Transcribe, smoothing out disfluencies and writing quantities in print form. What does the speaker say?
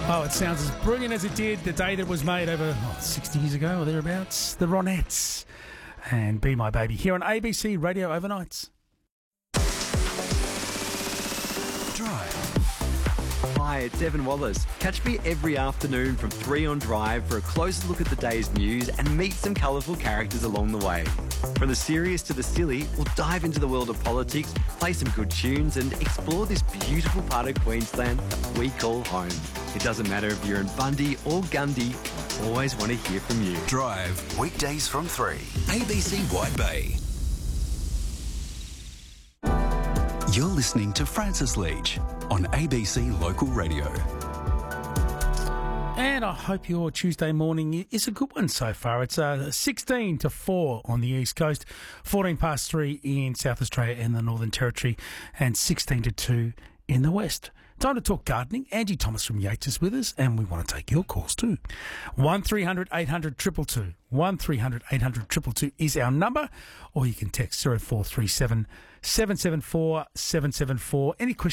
Oh, it sounds as brilliant as it did the day that it was made over 60 years ago or thereabouts. The Ronettes and Be My Baby here on ABC Radio Overnights. Drive. Hi, it's Evan Wallace. Catch me every afternoon from 3 on Drive for a closer look at the day's news and meet some colourful characters along the way. From the serious to the silly, we'll dive into the world of politics, play some good tunes and explore this beautiful part of Queensland that we call home. It doesn't matter if you're in Bundy or Gundy, always want to hear from you. Drive. Weekdays from 3. ABC Wide Bay. You're listening to Francis Leach on ABC Local Radio. And I hope your Tuesday morning is a good one so far. It's 16 to 4 on the East Coast, 14 past 3 in South Australia and the Northern Territory, and 16 to 2 in the West. Time to talk gardening. Angie Thomas from Yates is with us, and we want to take your calls too. 1300 800 222. 1300 800 222 is our number, or you can text 0437 774 774. Any questions?